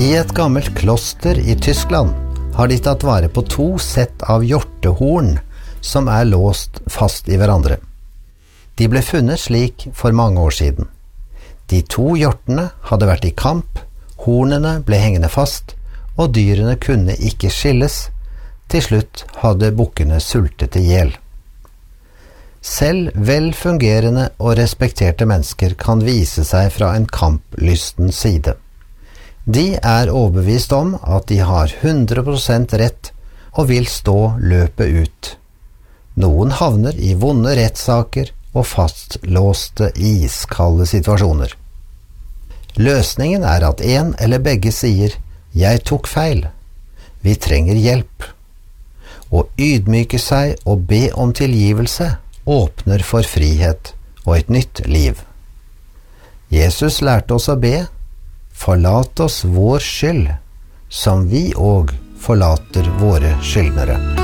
I et gammelt kloster I Tyskland har de tatt vare på 2 sett av hjortehorn som låst fast I hverandre. De ble funnet slik for mange år siden. De 2 hjortene hadde vært I kamp, hornene ble hengende fast, og dyrene kunne ikke skilles. Til slutt hadde bukkene sultet ihjel. Selv velfungerende og respekterte mennesker kan vise seg fra en kamplysten side. De overbevist om at de har 100% rett og vil stå løpet ut. Noen havner I vonde rettssaker og fastlåste iskalde situasjoner. Løsningen at en eller begge sier «Jeg tok feil. Vi trenger hjelp». Å ydmyke seg og be om tilgivelse åpner for frihet og et nytt liv. Jesus lærte oss å be, forlat oss vår skyld, som vi og forlater våre skyldnere.